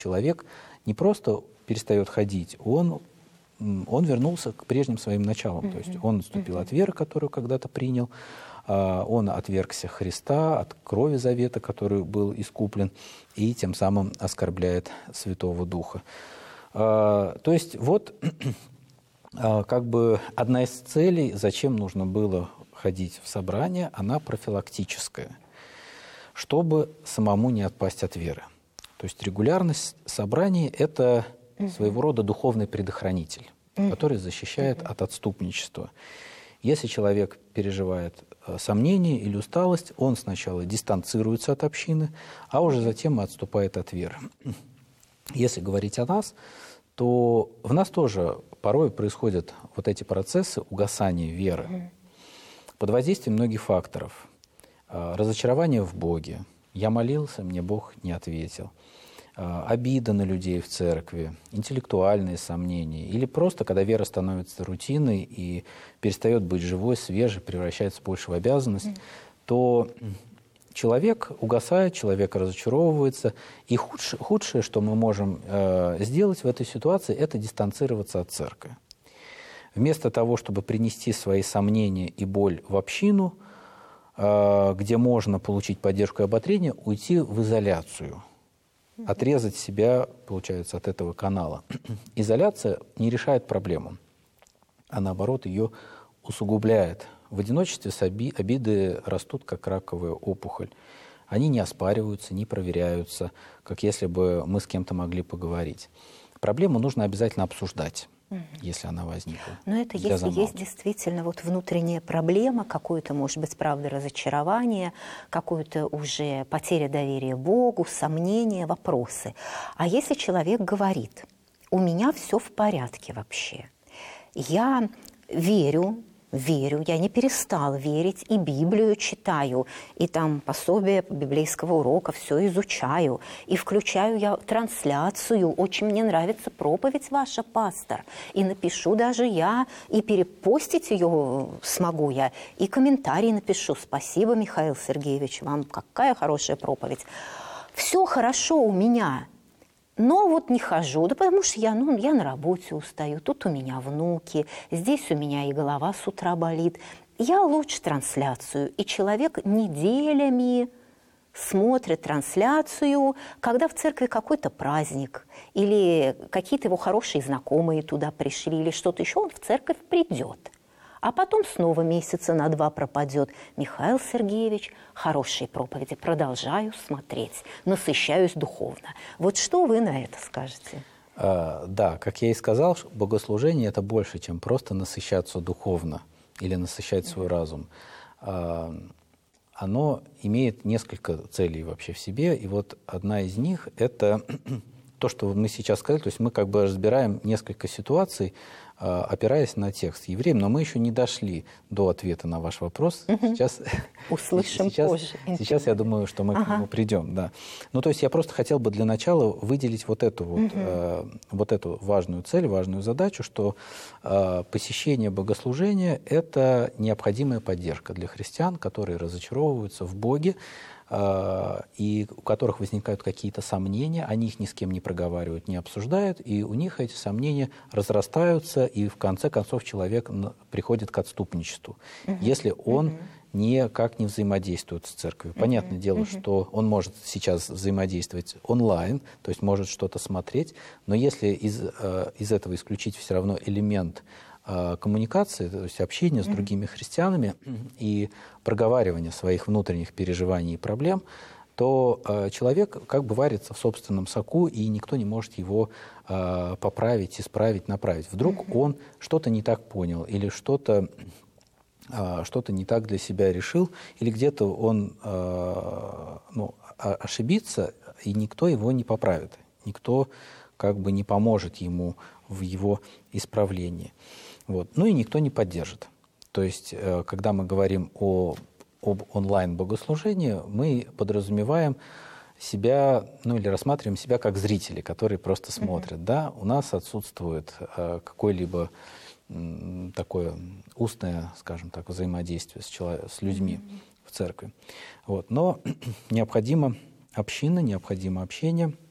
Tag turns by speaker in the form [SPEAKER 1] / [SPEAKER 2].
[SPEAKER 1] Человек не просто перестает ходить, он вернулся к прежним своим началам. То есть он отступил от веры, которую когда-то принял, он отвергся Христа, от крови завета, который был искуплен, и тем самым оскорбляет Святого Духа. То есть вот как бы одна из целей, зачем нужно было ходить в собрание, она профилактическая, чтобы самому не отпасть от веры. То есть регулярность собраний – это своего рода духовный предохранитель, который защищает от отступничества. Если человек переживает сомнения или усталость, он сначала дистанцируется от общины, а уже затем отступает от веры. Если говорить о нас, то в нас тоже порой происходят вот эти процессы угасания веры под воздействием многих факторов. Разочарование в Боге. Я молился, мне Бог не ответил. Обида на людей в церкви, интеллектуальные сомнения, или просто, когда вера становится рутиной и перестает быть живой, свежей, превращается больше в обязанность, то человек угасает, человек разочаровывается, и худшее, что мы можем сделать в этой ситуации, это дистанцироваться от церкви. Вместо того, чтобы принести свои сомнения и боль в общину, где можно получить поддержку и ободрение, уйти в изоляцию. Отрезать себя, получается, от этого канала. Изоляция не решает проблему, а наоборот ее усугубляет. В одиночестве обиды растут, как раковая опухоль. Они не оспариваются, не проверяются, как если бы мы с кем-то могли поговорить. Проблему нужно обязательно обсуждать, если она возникла.
[SPEAKER 2] Но это если есть действительно вот внутренняя проблема, какое-то, может быть, правда, разочарование, какое-то уже потеря доверия Богу, сомнения, вопросы. А если человек говорит: у меня все в порядке вообще, я верю, я не перестал верить, и Библию читаю, и там пособие библейского урока все изучаю, и включаю я трансляцию, очень мне нравится проповедь ваша, пастор, и напишу даже я, и перепостить ее смогу я, и комментарий напишу: спасибо, Михаил Сергеевич, вам какая хорошая проповедь. Все хорошо у меня. Но вот не хожу, да потому что я на работе устаю, тут у меня внуки, здесь у меня и голова с утра болит. Я лучше трансляцию, и человек неделями смотрит трансляцию, когда в церкви какой-то праздник, или какие-то его хорошие знакомые туда пришли, или что-то еще, он в церковь придет. А потом снова месяца на 2 пропадет. Михаил Сергеевич, хорошие проповеди, продолжаю смотреть, насыщаюсь духовно. Вот что вы на это скажете?
[SPEAKER 1] Да, как я и сказал, богослужение – это больше, чем просто насыщаться духовно или насыщать свой разум. Оно имеет несколько целей вообще в себе, и вот одна из них – это то, что мы сейчас сказали, то есть мы как бы разбираем несколько ситуаций, опираясь на текст Евреям, но мы еще не дошли до ответа на ваш вопрос. Сейчас,
[SPEAKER 2] услышим позже.
[SPEAKER 1] Сейчас я думаю, что мы к нему придем. Да. Ну, то есть я просто хотел бы для начала выделить вот эту важную цель, важную задачу, что посещение богослужения – это необходимая поддержка для христиан, которые разочаровываются в Боге, и у которых возникают какие-то сомнения, они их ни с кем не проговаривают, не обсуждают, и у них эти сомнения разрастаются, и в конце концов человек приходит к отступничеству, если он никак не взаимодействует с церковью. Понятное дело, что он может сейчас взаимодействовать онлайн, то есть может что-то смотреть, но если из этого исключить все равно элемент коммуникации, то есть общения с другими христианами и проговаривания своих внутренних переживаний и проблем, то человек как бы варится в собственном соку, и никто не может его поправить, исправить, направить. Вдруг он что-то не так понял, или что-то не так для себя решил, или где-то он ошибится, и никто его не поправит, никто как бы не поможет ему в его исправлении. Вот. Ну и никто не поддержит. То есть, когда мы говорим об онлайн-богослужении, мы подразумеваем себя, или рассматриваем себя как зрители, которые просто смотрят. Да? У нас отсутствует какое-либо такое устное, скажем так, взаимодействие с людьми в церкви. Вот. Но необходима община, необходимо общение –